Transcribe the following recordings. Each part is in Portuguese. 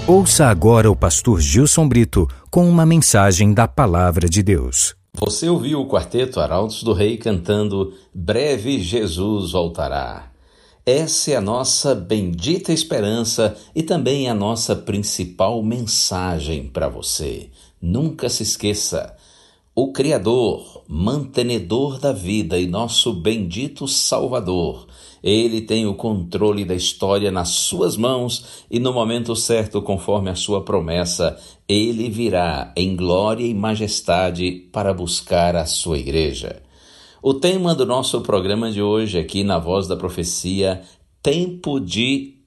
Ouça agora o pastor Gilson Brito com uma mensagem da Palavra de Deus. Você ouviu o quarteto Arautos do Rei cantando Breve Jesus Voltará. Essa é a nossa bendita esperança e também a nossa principal mensagem para você. Nunca se esqueça, o Criador, mantenedor da vida e nosso bendito Salvador, Ele tem o controle da história nas suas mãos e no momento certo, conforme a sua promessa, Ele virá em glória e majestade para buscar a sua igreja. O tema do nosso programa de hoje, aqui na Voz da Profecia, tempo de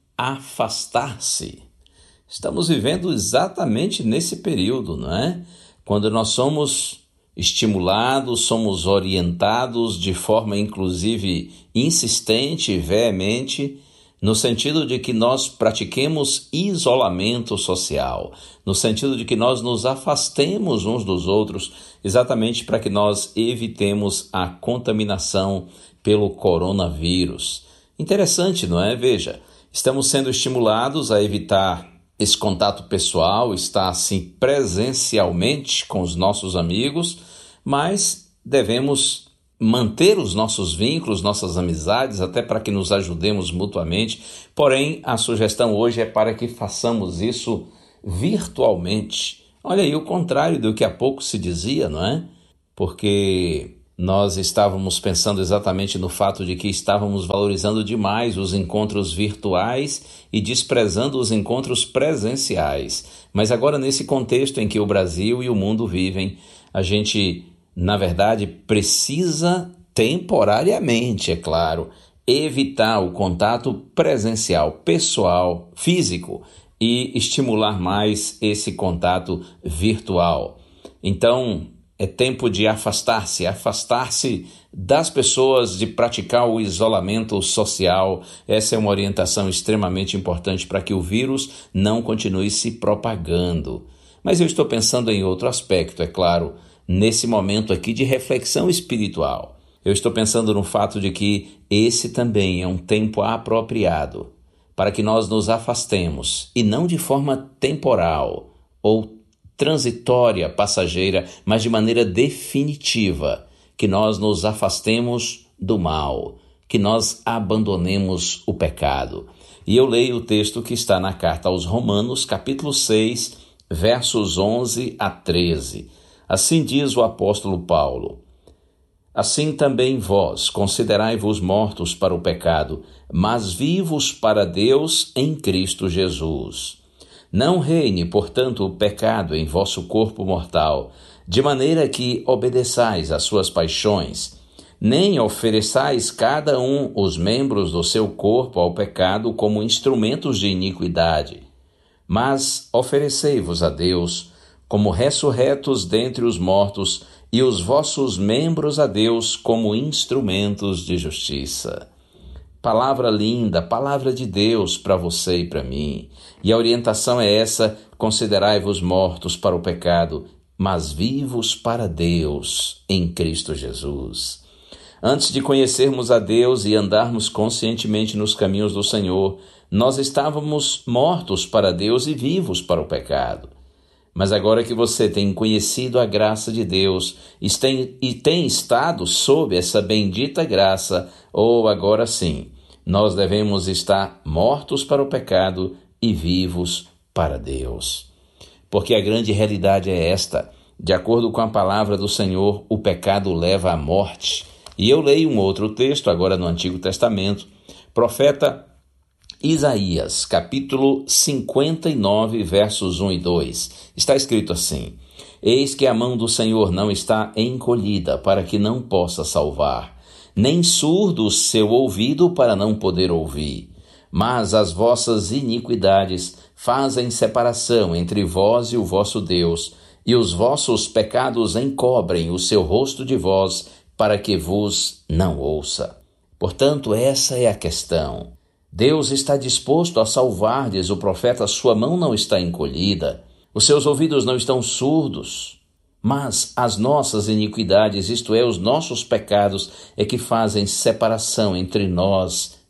afastar-se. Estamos vivendo exatamente nesse período, não é? Quando nós somos estimulados, somos orientados de forma inclusive insistente e veemente, no sentido de que nós pratiquemos isolamento social, no sentido de que nós nos afastemos uns dos outros, exatamente para que nós evitemos a contaminação pelo coronavírus. Interessante, não é? Veja, estamos sendo estimulados a evitar esse contato pessoal, estar assim presencialmente com os nossos amigos, mas devemos manter os nossos vínculos, nossas amizades, até para que nos ajudemos mutuamente. Porém, a sugestão hoje é para que façamos isso virtualmente. Olha aí o contrário do que há pouco se dizia, não é? Porque nós estávamos pensando exatamente no fato de que estávamos valorizando demais os encontros virtuais e desprezando os encontros presenciais. Mas agora, nesse contexto em que o Brasil e o mundo vivem, a gente, na verdade, precisa temporariamente, é claro, evitar o contato presencial, pessoal, físico e estimular mais esse contato virtual. Então, é tempo de afastar-se das pessoas, de praticar o isolamento social. Essa é uma orientação extremamente importante para que o vírus não continue se propagando. Mas eu estou pensando em outro aspecto, é claro, nesse momento aqui de reflexão espiritual. Eu estou pensando no fato de que esse também é um tempo apropriado para que nós nos afastemos, e não de forma temporal ou transitória, passageira, mas de maneira definitiva, que nós nos afastemos do mal, que nós abandonemos o pecado. E eu leio o texto que está na carta aos Romanos, capítulo 6, versos 11 a 13. Assim diz o apóstolo Paulo: assim também vós considerai-vos mortos para o pecado, mas vivos para Deus em Cristo Jesus. Não reine, portanto, o pecado em vosso corpo mortal, de maneira que obedeçais às suas paixões, nem ofereçais cada um os membros do seu corpo ao pecado como instrumentos de iniquidade, mas oferecei-vos a Deus como ressurretos dentre os mortos e os vossos membros a Deus como instrumentos de justiça. Palavra linda, palavra de Deus para você e para mim. E a orientação é essa: considerai-vos mortos para o pecado, mas vivos para Deus em Cristo Jesus. Antes de conhecermos a Deus e andarmos conscientemente nos caminhos do Senhor, nós estávamos mortos para Deus e vivos para o pecado. Mas agora que você tem conhecido a graça de Deus e tem estado sob essa bendita graça, agora sim, nós devemos estar mortos para o pecado e vivos para Deus. Porque a grande realidade é esta: de acordo com a palavra do Senhor, o pecado leva à morte. E eu leio um outro texto, agora no Antigo Testamento, profeta Isaías, capítulo 59, versos 1 e 2. Está escrito assim: eis que a mão do Senhor não está encolhida para que não possa salvar, nem surdo o seu ouvido para não poder ouvir. Mas as vossas iniquidades fazem separação entre vós e o vosso Deus, e os vossos pecados encobrem o seu rosto de vós, para que vos não ouça. Portanto, essa é a questão. Deus está disposto a salvar, diz o profeta, sua mão não está encolhida, os seus ouvidos não estão surdos, mas as nossas iniquidades, isto é, os nossos pecados, é que fazem separação entre nós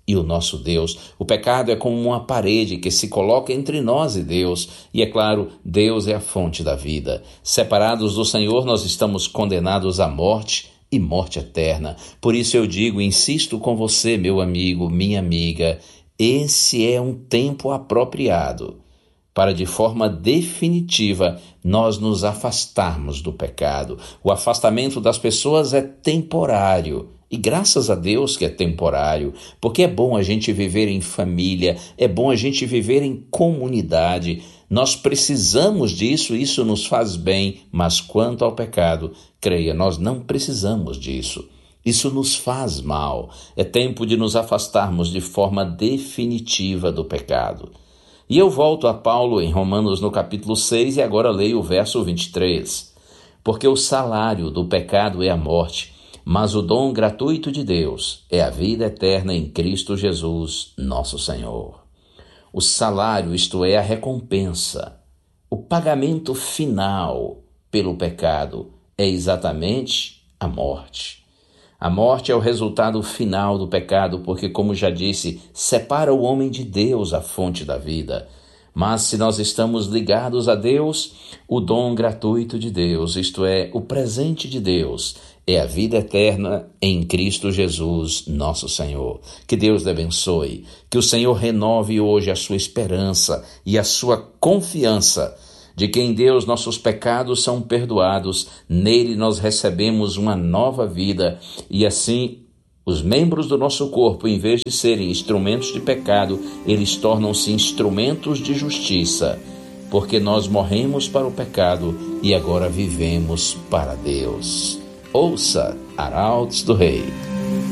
e o nosso Deus. O pecado é como uma parede que se coloca entre nós e Deus. E é claro, Deus é a fonte da vida. Separados do Senhor, nós estamos condenados à morte e morte eterna. Por isso eu digo, insisto com você, meu amigo, minha amiga, esse é um tempo apropriado para, de forma definitiva, nós nos afastarmos do pecado. O afastamento das pessoas é temporário. E graças a Deus que é temporário, porque é bom a gente viver em família, é bom a gente viver em comunidade. Nós precisamos disso, isso nos faz bem, mas quanto ao pecado, creia, nós não precisamos disso. Isso nos faz mal. É tempo de nos afastarmos de forma definitiva do pecado. E eu volto a Paulo em Romanos no capítulo 6 e agora leio o verso 23. Porque o salário do pecado é a morte, mas o dom gratuito de Deus é a vida eterna em Cristo Jesus, nosso Senhor. O salário, isto é, a recompensa, o pagamento final pelo pecado é exatamente a morte. A morte é o resultado final do pecado, porque, como já disse, separa o homem de Deus, a fonte da vida. Mas se nós estamos ligados a Deus, o dom gratuito de Deus, isto é, o presente de Deus, é a vida eterna em Cristo Jesus, nosso Senhor. Que Deus lhe abençoe, que o Senhor renove hoje a sua esperança e a sua confiança de que em Deus nossos pecados são perdoados, nele nós recebemos uma nova vida e assim os membros do nosso corpo, em vez de serem instrumentos de pecado, eles tornam-se instrumentos de justiça, porque nós morremos para o pecado e agora vivemos para Deus. Ouça Arautos do Rei.